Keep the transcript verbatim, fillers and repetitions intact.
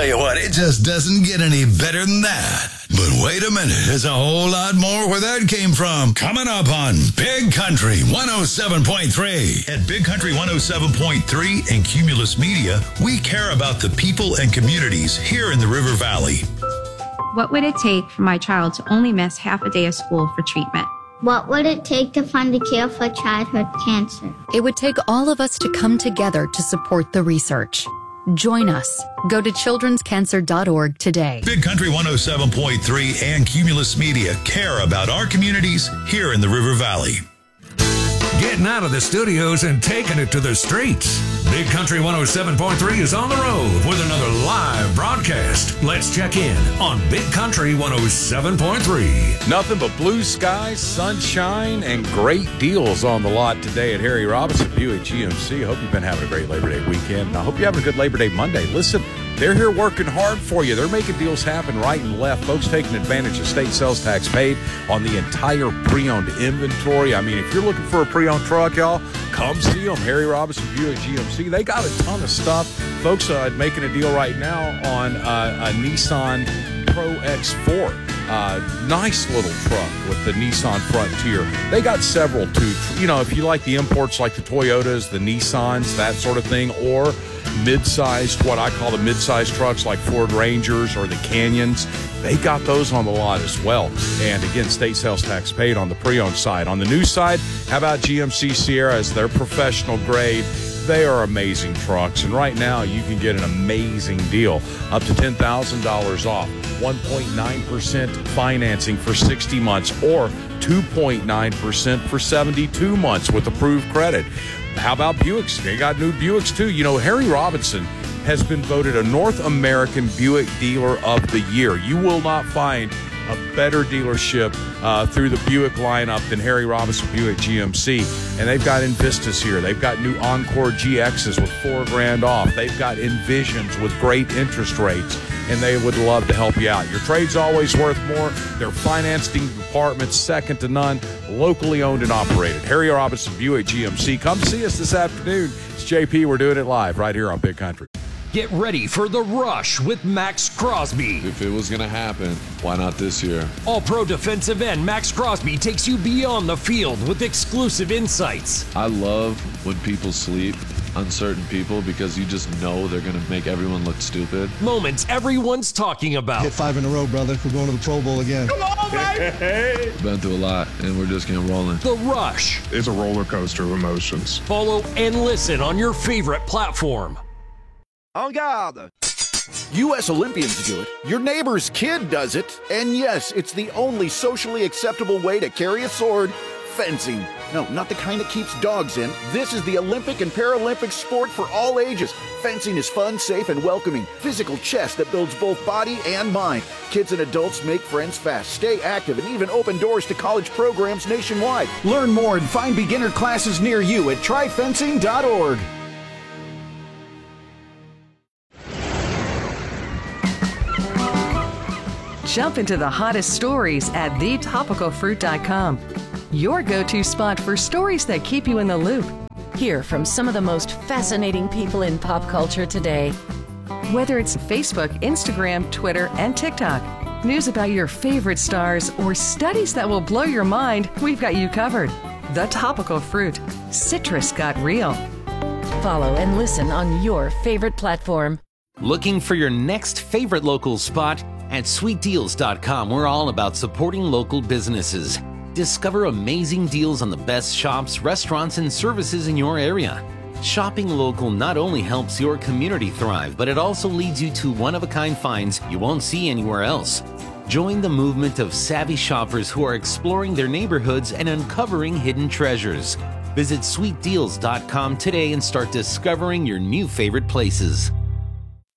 tell you what, it just doesn't get any better than that. But wait a minute, there's a whole lot more where that came from. Coming up on Big Country one oh seven point three. At Big Country one oh seven point three and Cumulus Media, we care about the people and communities here in the River Valley. What would it take for my child to only miss half a day of school for treatment? What would it take to find a cure for childhood cancer? It would take all of us to come together to support the research. Join us. Go to children's cancer dot org today. Big Country one oh seven point three and Cumulus Media care about our communities here in the River Valley. Getting out of the studios and taking it to the streets. Big Country one oh seven point three is on the road with another live broadcast. Let's check in on Big Country one oh seven point three. Nothing but blue skies, sunshine, and great deals on the lot today at Harry Robinson Buick G M C. Hope you've been having a great Labor Day weekend. And I hope you're having a good Labor Day Monday. Listen, they're here working hard for you. They're making deals happen right and left. Folks taking advantage of state sales tax paid on the entire pre-owned inventory. I mean, if you're looking for a pre-owned truck, y'all, come see them. Harry Robinson Buick G M C. They got a ton of stuff. Folks are uh, making a deal right now on uh, a Nissan Pro X four. Uh, nice little truck with the Nissan Frontier. They got several too. You know, if you like the imports like the Toyotas, the Nissans, that sort of thing, or mid-sized, what I call the mid-sized trucks like Ford Rangers or the Canyons, they got those on the lot as well. And again, state sales tax paid on the pre-owned side. On the new side, how about G M C Sierras? They're professional grade. They are amazing trucks. And right now, you can get an amazing deal, up to ten thousand dollars off, one point nine percent financing for sixty months, or two point nine percent for seventy-two months with approved credit. How about Buicks? They got new Buicks, too. You know, Harry Robinson has been voted a North American Buick Dealer of the Year. You will not find a better dealership uh, through the Buick lineup than Harry Robinson Buick G M C. And they've got Envistas here. They've got new Encore G Xs with four grand off. They've got Envisions with great interest rates. And they would love to help you out. Your trade's always worth more. Their financing department's second to none. Locally owned and operated. Harry Robinson Buick G M C. Come see us this afternoon. It's J P. We're doing it live right here on Big Country. Get ready for The Rush with Max Crosby. If it was going to happen, why not this year? All-pro defensive end Max Crosby takes you beyond the field with exclusive insights. I love when people sleep on certain people because you just know they're going to make everyone look stupid. Moments everyone's talking about. Hit five in a row, brother. We're going to the Pro Bowl again. Come on, baby! Been through a lot, and we're just getting rolling. The Rush. It's a roller coaster of emotions. Follow and listen on your favorite platform. En garde! U S Olympians do it, your neighbor's kid does it, and yes, it's the only socially acceptable way to carry a sword, fencing. No, not the kind that keeps dogs in. This is the Olympic and Paralympic sport for all ages. Fencing is fun, safe, and welcoming. Physical chess that builds both body and mind. Kids and adults make friends fast, stay active, and even open doors to college programs nationwide. Learn more and find beginner classes near you at try fencing dot org. Jump into the hottest stories at the topical fruit dot com. Your go-to spot for stories that keep you in the loop. Hear from some of the most fascinating people in pop culture today. Whether it's Facebook, Instagram, Twitter, and TikTok, news about your favorite stars, or studies that will blow your mind, we've got you covered. The Topical Fruit. Citrus got real. Follow and listen on your favorite platform. Looking for your next favorite local spot? At sweet deals dot com, we're all about supporting local businesses. Discover amazing deals on the best shops, restaurants, and services in your area. Shopping local not only helps your community thrive, but it also leads you to one-of-a-kind finds you won't see anywhere else. Join the movement of savvy shoppers who are exploring their neighborhoods and uncovering hidden treasures. Visit sweet deals dot com today and start discovering your new favorite places.